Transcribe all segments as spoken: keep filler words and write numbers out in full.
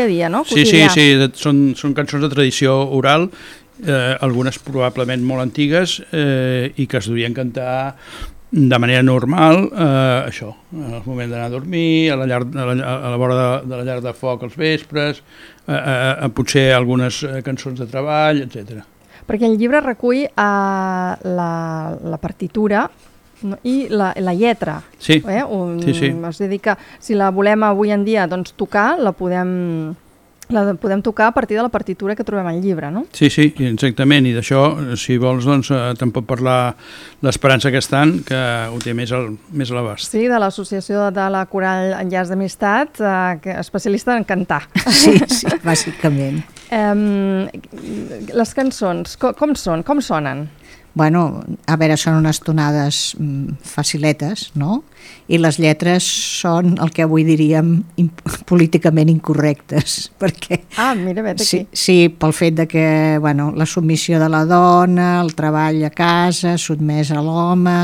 dia a dia, no? Sí, sí, sí, són, són cançons de tradició oral, eh, algunes probablement molt antigues eh, i que es durien cantar de manera normal, eh, això, al moment d'anar a dormir, a la, llar, a la, a la vora de, de la llar de foc als vespres, eh, eh, potser algunes cançons de treball, etcètera. Perquè el llibre recull eh, la, la partitura no? I la, la lletra. Sí, eh? Un, sí, sí. És a dir que si la volem avui en dia doncs, tocar, la podem... La podem tocar a partir de la partitura que trobem al llibre, no? Sí, sí, exactament, i d'això, si vols, doncs, te'n pot parlar l'Esperança Castan, que ho té més, al, més a l'abast. Sí, de l'Associació de la Coral Enllaç d'Amistat, eh, especialista en cantar. Sí, sí, bàsicament. Um, les cançons, com, com són? Com sonen? Bueno, a veure, són unes tonades mm, faciletes, no? I les lletres són el que avui diríem imp políticament incorrectes, perquè... Ah, mira, vet aquí. Sí, sí, pel fet de que, bueno, la submissió de la dona, el treball a casa, sotmès a l'home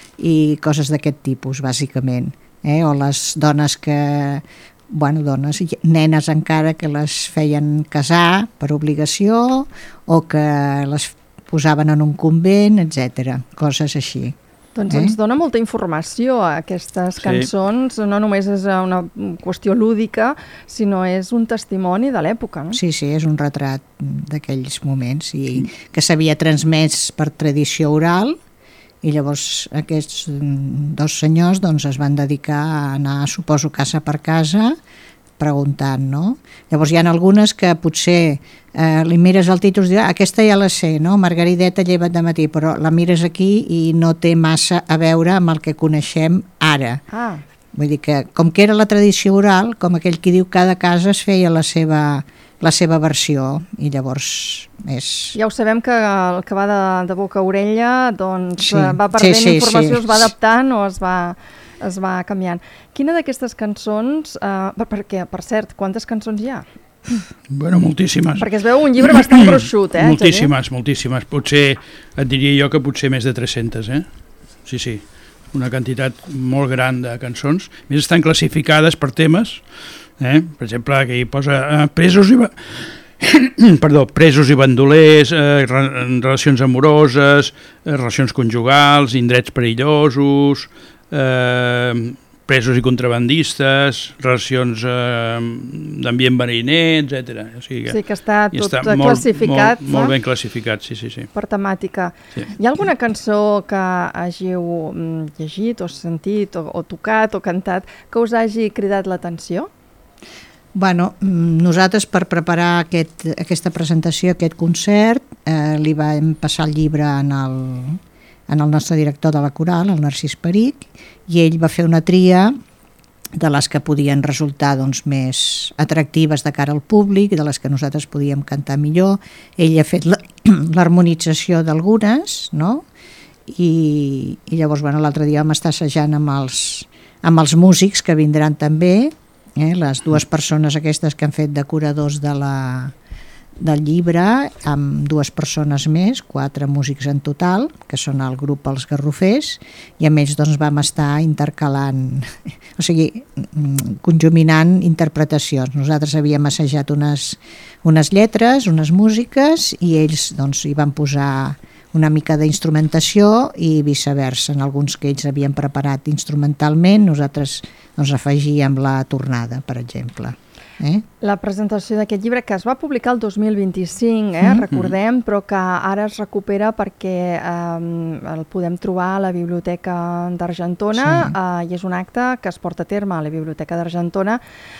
i coses d'aquest tipus, bàsicament. Eh? O les dones que... bueno, dones, nenes encara que les feien casar per obligació o que les posaven en un convent, etcètera, coses així. Doncs eh? ens dona molta informació a aquestes cançons, sí. No només és una qüestió lúdica, sinó és un testimoni de l'època, no? Sí, sí, és un retrat d'aquells moments i que s'havia transmès per tradició oral i llavors aquests dos senyors doncs, es van dedicar a anar, suposo, casa per casa, preguntant, no? Llavors hi ha algunes que potser eh, li mires el títol i dius, ah, aquesta ja la sé, no? Margarideta, lleva't de matí, però la mires aquí i no té massa a veure amb el que coneixem ara. Ah. Vull dir que, com que era la tradició oral, com aquell qui diu, cada casa es feia la seva, la seva versió i llavors és... Ja ho sabem que el que va de, de boca a orella doncs sí. va perdent sí, sí, informació, sí. es va adaptant o es va... es va canviant. Quina d'aquestes cançons, eh, perquè, per cert, quantes cançons hi ha? Bueno, moltíssimes. Perquè es veu un llibre bastant gruixut, eh? Moltíssimes, moltíssimes. Potser, et diria jo que potser més de tres-centes, eh? Sí, sí, una quantitat molt gran de cançons. A més, estan classificades per temes, eh? Per exemple, que hi posa eh, presos i... Perdó, presos i bandolers, eh, relacions amoroses, eh, relacions conjugals, indrets perillosos... Eh, presos i contrabandistes, relacions eh, d'ambient mariner, etcètera. O sigui que, sí, que està tot està classificat. Molt, molt, molt ben classificat, sí, sí, sí. Per temàtica. Sí. Hi ha alguna cançó que hàgiu llegit o sentit o, o tocat o cantat que us hagi cridat l'atenció? Bueno, nosaltres per preparar aquest, aquesta presentació, aquest concert, eh, li vam passar el llibre en el... en el nostre director de la coral, el Narcís Peric, i ell va fer una tria de les que podien resultar doncs, més atractives de cara al públic, de les que nosaltres podíem cantar millor. Ell ha fet l'harmonització d'algunes, no? I, i llavors bueno, l'altre dia vam estar assajant amb els, amb els músics que vindran també, eh? Les dues persones aquestes que han fet de curadors de la... del llibre, amb dues persones més, quatre músics en total, que són el grup Els Garrofers, i amb ells doncs, vam estar intercalant, o sigui, conjuminant interpretacions. Nosaltres havíem assajat unes, unes lletres, unes músiques, i ells doncs, hi van posar una mica d'instrumentació i viceversa. En alguns que ells havien preparat instrumentalment, nosaltres doncs, afegíem la tornada, per exemple. Eh? La presentació d'aquest llibre que es va publicar el dos mil vint-i-cinc, eh, mm-hmm. recordem, però que ara es recupera perquè eh, el podem trobar a la Biblioteca d'Argentona, sí. eh, i és un acte que es porta a terme a la Biblioteca d'Argentona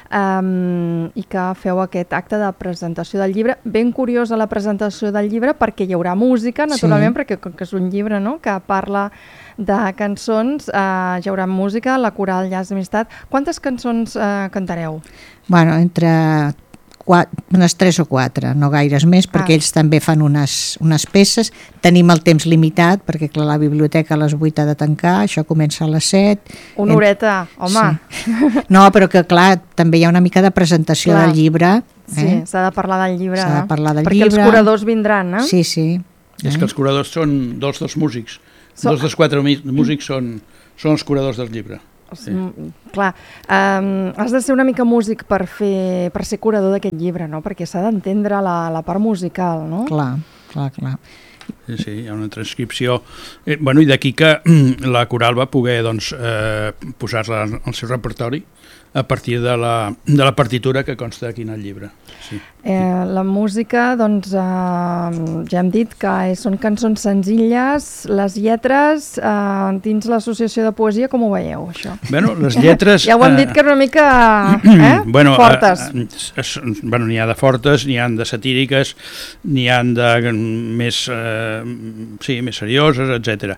eh, i que feu aquest acte de presentació del llibre. Ben curiosa la presentació del llibre perquè hi haurà música, naturalment, sí. perquè com que és un llibre, no?, que parla de cançons, eh, hi haurà música, la Coral Enllaç d'Amistat. Quantes cançons eh, cantareu? Bueno, entre quatre, unes tres o quatre, no gaires més, ah. perquè ells també fan unes, unes peces. Tenim el temps limitat, perquè clar, la biblioteca a les vuit ha de tancar, això comença a les set. Una horeta, home! Sí. No, però que clar, també hi ha una mica de presentació clar. Del llibre. Eh? Sí, s'ha de parlar del llibre, s'ha de parlar del perquè llibre. Els curadors vindran, eh? Sí, sí. És que els curadors són dos dels músics. So... Dos dels quatre músics són, són els curadors del llibre. Sí. Clar, um, has de ser una mica músic per, fer, per ser curador d'aquest llibre, no? Perquè s'ha d'entendre la, la part musical, no? Clar, clar, clar. Sí, sí, hi ha una transcripció. Eh, bueno, i d'aquí que la coral va poder doncs, eh, posar-la al seu repertori a partir de la, de la partitura que consta aquí en el llibre. Sí. Eh, la música, doncs, eh, ja hem dit que són cançons senzilles, les lletres, eh, dins l'associació de poesia, com ho veieu, això? Bueno, les lletres... Ja ho hem dit que era una mica eh, bueno, fortes. Eh, eh, bueno, n'hi ha de fortes, n'hi ha de satíriques, n'hi ha de més, eh, sí, més serioses, etcètera.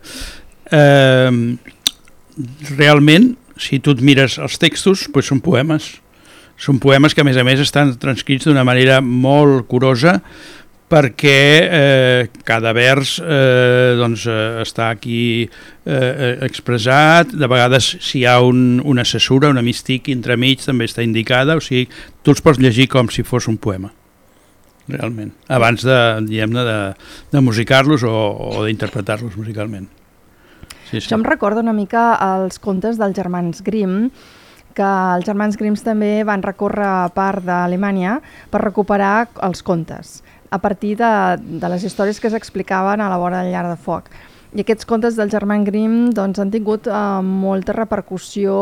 Eh, realment, si tu et mires els textos, doncs són poemes. Són poemes que, a més a més, estan transcrits d'una manera molt curosa perquè eh, cada vers eh, doncs, eh, està aquí eh, expressat. De vegades, si hi ha un, una cesura, una místic entremig, també està indicada. O sigui, tu els pots llegir com si fos un poema, realment, abans de, diguem-ne, de, de musicar-los o, o d'interpretar-los musicalment. Sí, sí. Això em recorda una mica els contes dels germans Grimm, que els germans Grimm també van recórrer a part d'Alemanya per recuperar els contes, a partir de, de les històries que s'explicaven a la vora del llar de foc. I aquests contes del germán Grimm doncs, han tingut eh, molta repercussió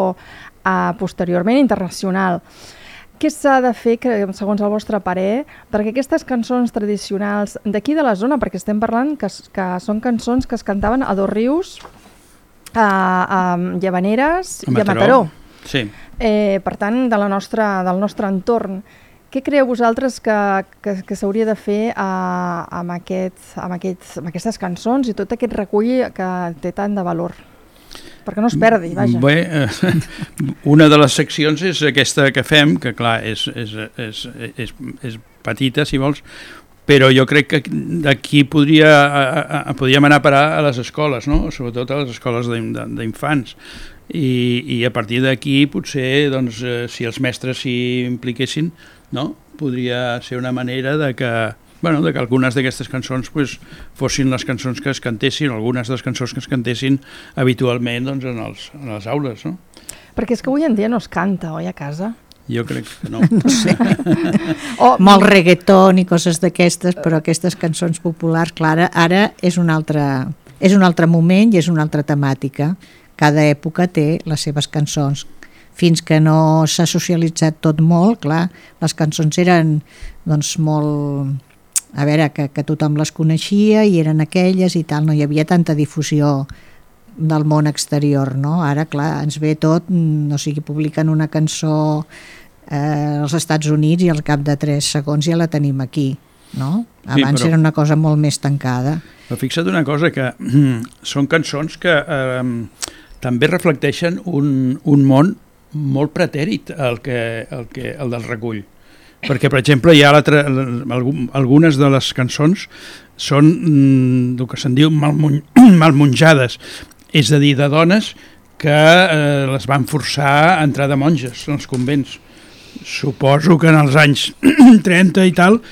eh, posteriorment internacional. Què s'ha de fer, que, segons el vostre parer, perquè aquestes cançons tradicionals d'aquí de la zona, perquè estem parlant que, que són cançons que es cantaven a Dosrius, a, a Llavaneres i a Mataró. Sí. Eh, per tant, de la nostra, del nostre entorn. Què creieu vosaltres que, que, que s'hauria de fer a, amb, aquest, amb, aquest, amb aquestes cançons i tot aquest recull que té tant de valor? Perquè no es perdi, vaja. Bé, eh, una de les seccions és aquesta que fem, que clar, és, és, és, és, és petita, si vols, però jo crec que d'aquí podria, a, a, podríem anar a parar a les escoles, no? Sobretot a les escoles d'infants. I, i a partir d'aquí potser, doncs, eh, si els mestres s'hi impliquessin, no? Podria ser una manera de que, bueno, de que algunes d'aquestes cançons pues, fossin les cançons que es cantessin, algunes de les cançons que es cantessin habitualment doncs, en, els, en les aules, no? Perquè és que avui en dia no es canta, oi, a casa? Jo crec que no. No sé. o, Molt reggaeton i coses d'aquestes, però aquestes cançons populars, clar, ara és un altre, és un altre moment i és una altra temàtica. Cada època té les seves cançons. Fins que no s'ha socialitzat tot molt, clar, les cançons eren doncs molt... A veure, que, que tothom les coneixia i eren aquelles i tal, no hi havia tanta difusió del món exterior, no? Ara, clar, ens ve tot, o sigui, publiquen una cançó eh, als Estats Units i al cap de tres segons ja la tenim aquí, no? Abans sí, però... era una cosa molt més tancada. Però fixa't una cosa, que mm, són cançons que eh, també reflecteixen un, un món molt pretèrit, el, que, el, que, el del recull. Perquè, per exemple, hi ha algunes de les cançons són mm, el que se'n diu malmun, malmunjades, és a dir, de dones que eh, les van forçar a entrar de monges als convents. Suposo que en els anys trenta i tal,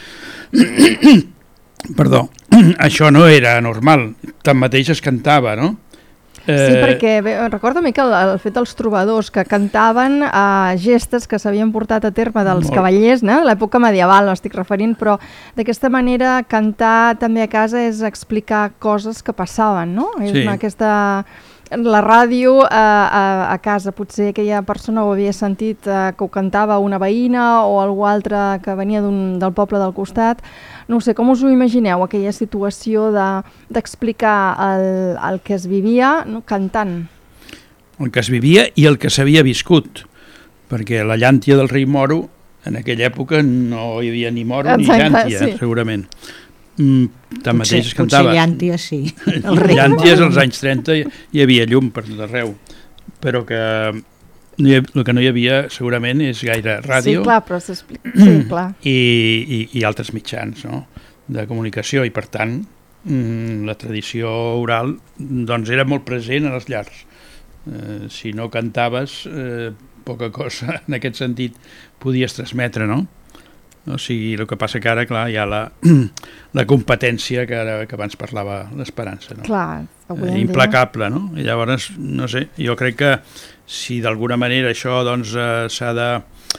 perdó, això no era normal, tanmateix es cantava, no? Sí, perquè bé, recordo a mi que el, el fet dels trobadors que cantaven eh, gestes que s'havien portat a terme dels molt. Cavallers, no? L'època medieval m'estic referint, però d'aquesta manera cantar també a casa és explicar coses que passaven, no? Sí. És una, aquesta... La ràdio eh, a, a casa, potser aquella persona ho havia sentit eh, que ho cantava una veïna o algú altre que venia del poble del costat. No sé, com us ho imagineu, aquella situació d'explicar de, el, el que es vivia, no, cantant? El que es vivia i el que s'havia viscut, perquè la llàntia del rei Moro, en aquella època no hi havia ni moro Exacte, ni llàntia, sí. segurament. Mm, tanmateix es cantava. Potser llàntia, sí. Llànties als anys trenta hi havia llum per tot arreu, però que no hi havia, el que no hi havia segurament és gaire ràdio. Sí, clar, però s'explica. Sí, clar. I, i, i altres mitjans, no? De comunicació, i per tant mm, la tradició oral doncs era molt present en les llars. Eh, si no cantaves, eh, poca cosa en aquest sentit podies transmetre, no? O sigui, el que passa que ara, clar, hi ha la, la competència que, ara, que abans parlava l'Esperança, no? Clar, avui en eh, implacable, no? I llavors, no sé, jo crec que si d'alguna manera això doncs eh, s'ha de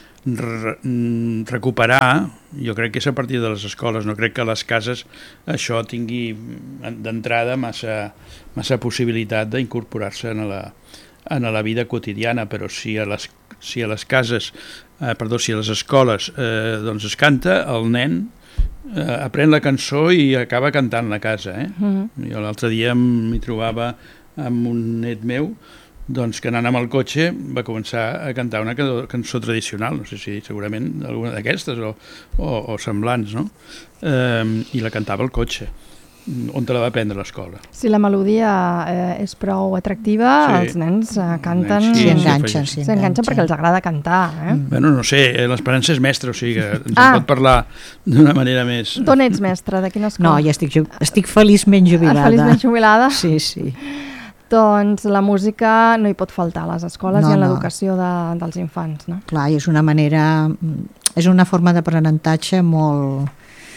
re recuperar, jo crec que és a partir de les escoles, no crec que a les cases això tingui d'entrada massa, massa possibilitat d'incorporar-se en, la, en la vida quotidiana, però si a les, si a les cases, eh, perdó, si a les escoles eh, doncs es canta, el nen eh, aprèn la cançó i acaba cantant la casa. Eh? Mm-hmm. Jo l'altre dia m'hi trobava amb un net meu doncs que anant amb el cotxe va començar a cantar una cançó tradicional, no sé si segurament alguna d'aquestes o, o, o semblants, no? Eh, I la cantava al cotxe, on te la va aprendre a l'escola. Si la melodia eh, és prou atractiva, sí, els nens eh, canten... S'hi sí, enganxen, s'hi enganxen perquè els agrada cantar. Eh? Mm. Bueno, no sé, l'Esperança és mestre, o sigui que ens ah. en pot parlar d'una manera més... D'on ets mestre? De quina escola? No, ja estic, estic feliçment jubilada. Feliçment jubilada? Sí, sí. Doncs la música no hi pot faltar a les escoles no, i en l'educació no. de, dels infants, no? Clar, i és una manera, és una forma d'aprenentatge molt,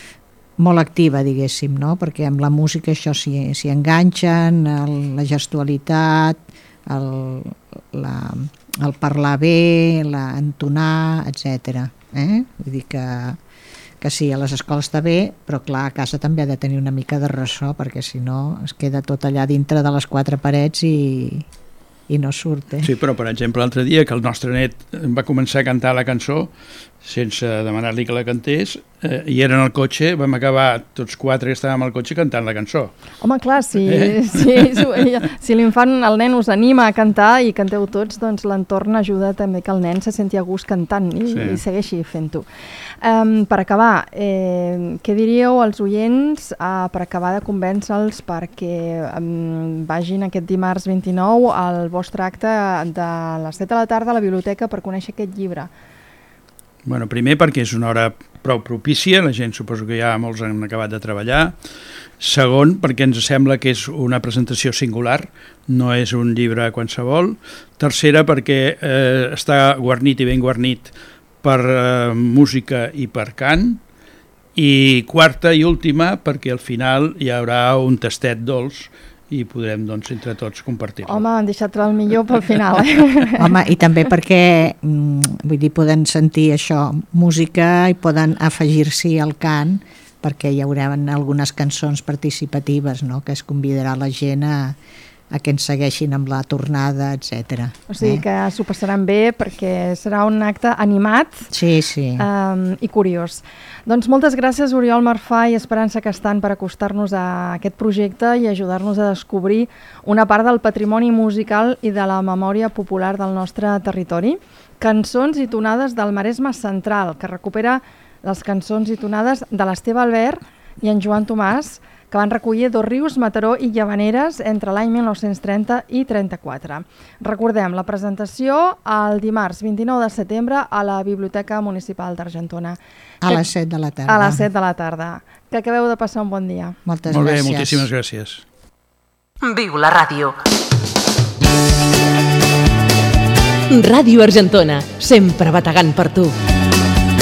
molt activa, diguéssim, no? Perquè amb la música això s'hi enganxen, el, la gestualitat, el, la, el parlar bé, l'entonar, etcètera. Eh? Vull dir que... que sí, a les escoles està bé, però clar, a casa també ha de tenir una mica de ressò, perquè si no es queda tot allà dintre de les quatre parets i, i no surt. Eh? Sí, però per exemple l'altre dia que el nostre net va començar a cantar la cançó sense demanar-li que la cantés eh, i era en el cotxe, vam acabar tots quatre que estàvem al cotxe cantant la cançó. Home, clar, si, eh? si, si, si l'infant, el nen us anima a cantar i canteu tots, doncs l'entorn ajuda també que el nen se senti a gust cantant i, sí. i segueixi fent-ho. Um, per acabar, eh, què diríeu als oients uh, per acabar de convèncer-los perquè um, vagin aquest dimarts vint-i-nou al vostre acte de les set de la tarda a la biblioteca per conèixer aquest llibre? Bueno, primer perquè és una hora prou propícia, la gent suposo que ja molts han acabat de treballar. Segon, perquè ens sembla que és una presentació singular, no és un llibre qualsevol. Tercera, perquè eh, està guarnit i ben guarnit per eh, música i per cant. I quarta i última, perquè al final hi haurà un tastet dolç i podrem, doncs, entre tots compartir-lo. Home, han deixat el millor pel final, eh? Home, i també perquè, vull dir, poden sentir això, música, i poden afegir-s'hi al cant, perquè hi haurà algunes cançons participatives, no?, que es convidarà la gent a, a que ens segueixin amb la tornada, etcètera. O sigui eh? que s'ho passaran bé perquè serà un acte animat sí, sí. Um, i curiós. Doncs moltes gràcies, Oriol Marfà i Esperança Castan, per acostar-nos a aquest projecte i ajudar-nos a descobrir una part del patrimoni musical i de la memòria popular del nostre territori. Cançons i tonades del Maresme Central, que recupera les cançons i tonades de l'Esteve Albert i en Joan Tomàs, que van recollir Dosrius, Mataró i Llavaneres entre l'any mil nou-cents trenta i trenta-quatre. Recordem, la presentació el dimarts vint-i-nou de setembre a la Biblioteca Municipal d'Argentona. A les set de la tarda. A les set de la tarda. Que acabeu de passar un bon dia. Moltes Molt bé, gràcies. moltíssimes gràcies. Viu la ràdio. Ràdio Argentona, sempre bategant per tu.